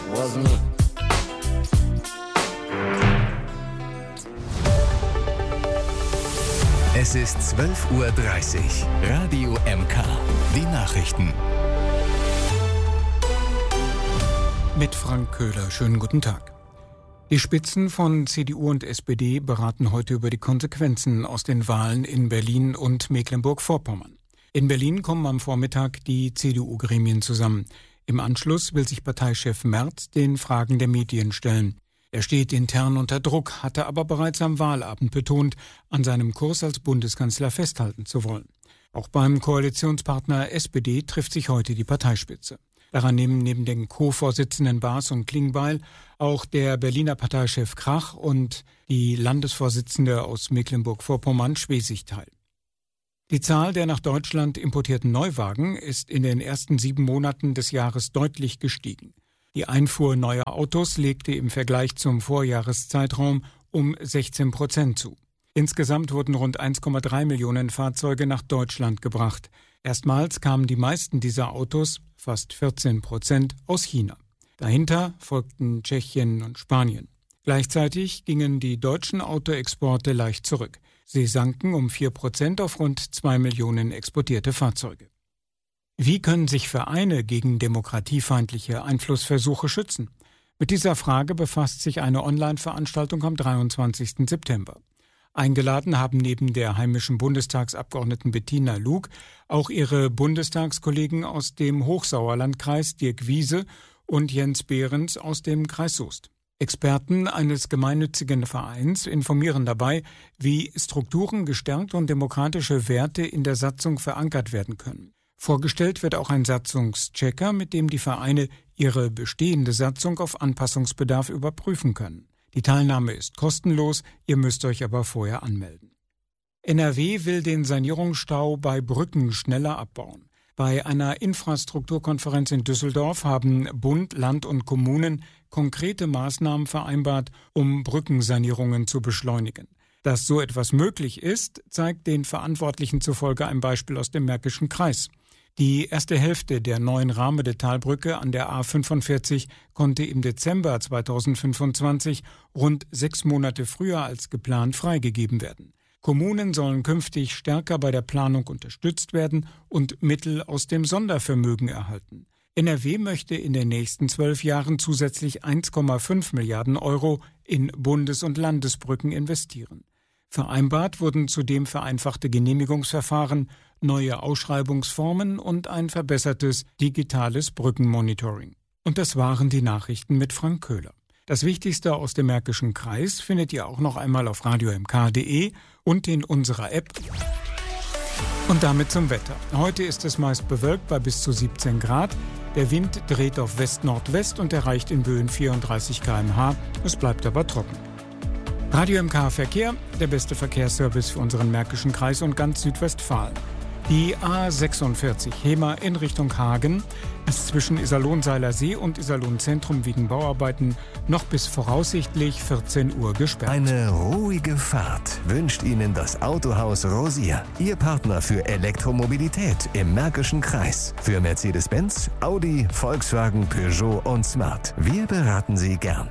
was me. Es ist 12:30 Uhr. Radio MK. Die Nachrichten. Mit Frank Köhler. Schönen guten Tag. Die Spitzen von CDU und SPD beraten heute über die Konsequenzen aus den Wahlen in Berlin und Mecklenburg-Vorpommern. In Berlin kommen am Vormittag die CDU-Gremien zusammen. Im Anschluss will sich Parteichef Merz den Fragen der Medien stellen. Er steht intern unter Druck, hatte aber bereits am Wahlabend betont, an seinem Kurs als Bundeskanzler festhalten zu wollen. Auch beim Koalitionspartner SPD trifft sich heute die Parteispitze. Daran nehmen neben den Co-Vorsitzenden Baas und Klingbeil auch der Berliner Parteichef Krach und die Landesvorsitzende aus Mecklenburg-Vorpommern Schwesig teil. Die Zahl der nach Deutschland importierten Neuwagen ist in den ersten 7 Monaten des Jahres deutlich gestiegen. Die Einfuhr neuer Autos legte im Vergleich zum Vorjahreszeitraum um 16% zu. Insgesamt wurden rund 1,3 Millionen Fahrzeuge nach Deutschland gebracht. Erstmals kamen die meisten dieser Autos, fast 14%, aus China. Dahinter folgten Tschechien und Spanien. Gleichzeitig gingen die deutschen Autoexporte leicht zurück. Sie sanken um 4% auf rund 2 Millionen exportierte Fahrzeuge. Wie können sich Vereine gegen demokratiefeindliche Einflussversuche schützen? Mit dieser Frage befasst sich eine Online-Veranstaltung am 23. September. Eingeladen haben neben der heimischen Bundestagsabgeordneten Bettina Lug auch ihre Bundestagskollegen aus dem Hochsauerlandkreis Dirk Wiese und Jens Behrens aus dem Kreis Soest. Experten eines gemeinnützigen Vereins informieren dabei, wie Strukturen gestärkt und demokratische Werte in der Satzung verankert werden können. Vorgestellt wird auch ein Satzungschecker, mit dem die Vereine ihre bestehende Satzung auf Anpassungsbedarf überprüfen können. Die Teilnahme ist kostenlos, ihr müsst euch aber vorher anmelden. NRW will den Sanierungsstau bei Brücken schneller abbauen. Bei einer Infrastrukturkonferenz in Düsseldorf haben Bund, Land und Kommunen konkrete Maßnahmen vereinbart, um Brückensanierungen zu beschleunigen. Dass so etwas möglich ist, zeigt den Verantwortlichen zufolge ein Beispiel aus dem Märkischen Kreis. Die erste Hälfte der neuen Rahmede-Talbrücke an der A45 konnte im Dezember 2025 rund 6 Monate früher als geplant freigegeben werden. Kommunen sollen künftig stärker bei der Planung unterstützt werden und Mittel aus dem Sondervermögen erhalten. NRW möchte in den nächsten 12 Jahren zusätzlich 1,5 Milliarden Euro in Bundes- und Landesbrücken investieren. Vereinbart wurden zudem vereinfachte Genehmigungsverfahren, neue Ausschreibungsformen und ein verbessertes digitales Brückenmonitoring. Und das waren die Nachrichten mit Frank Köhler. Das Wichtigste aus dem Märkischen Kreis findet ihr auch noch einmal auf radiomk.de und in unserer App. Und damit zum Wetter. Heute ist es meist bewölkt bei bis zu 17 Grad. Der Wind dreht auf West-Nordwest und erreicht in Böen 34 km/h. Es bleibt aber trocken. Radio MK Verkehr, der beste Verkehrsservice für unseren Märkischen Kreis und ganz Südwestfalen. Die A46 Hemer in Richtung Hagen ist zwischen Iserlohn-Seiler See und Iserlohn-Zentrum wegen Bauarbeiten noch bis voraussichtlich 14 Uhr gesperrt. Eine ruhige Fahrt wünscht Ihnen das Autohaus Rosier. Ihr Partner für Elektromobilität im Märkischen Kreis. Für Mercedes-Benz, Audi, Volkswagen, Peugeot und Smart. Wir beraten Sie gern.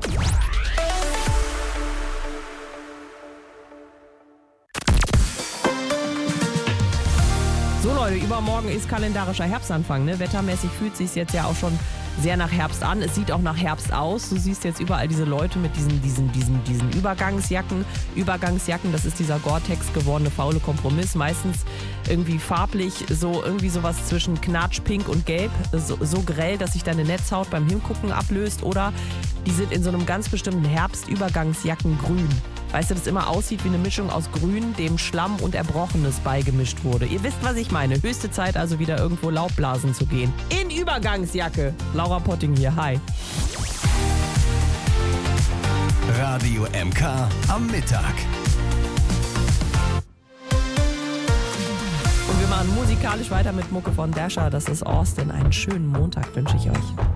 So Leute, übermorgen ist kalendarischer Herbstanfang. Ne? Wettermäßig fühlt es sich jetzt ja auch schon sehr nach Herbst an. Es sieht auch nach Herbst aus. Du siehst jetzt überall diese Leute mit diesen Übergangsjacken. Übergangsjacken, das ist dieser Gore-Tex gewordene faule Kompromiss. Meistens irgendwie farblich, so irgendwie sowas zwischen Knatsch, Pink und Gelb. So grell, dass sich deine Netzhaut beim Hingucken ablöst. Oder die sind in so einem ganz bestimmten Herbstübergangsjacken grün. Weißt du, das immer aussieht wie eine Mischung aus Grün, dem Schlamm und Erbrochenes beigemischt wurde. Ihr wisst, was ich meine. Höchste Zeit also wieder irgendwo Laubblasen zu gehen. In Übergangsjacke. Laura Potting hier. Hi. Radio MK am Mittag. Und wir machen musikalisch weiter mit Mucke von Dasher. Das ist Austin. Einen schönen Montag wünsche ich euch.